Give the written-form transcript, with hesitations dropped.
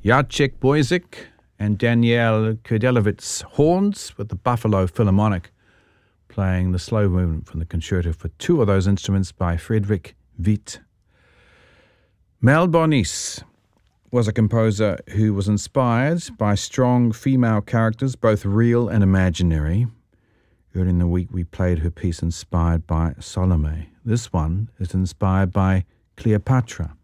Jacek Boyzik and Daniel Kurdelowitz horns, with the Buffalo Philharmonic playing the slow movement from the concerto for two of those instruments by Friedrich Witt. Mel Bonis was a composer who was inspired by strong female characters, both real and imaginary. Earlier in the week we played her piece inspired by Salome. This one is inspired by Cleopatra.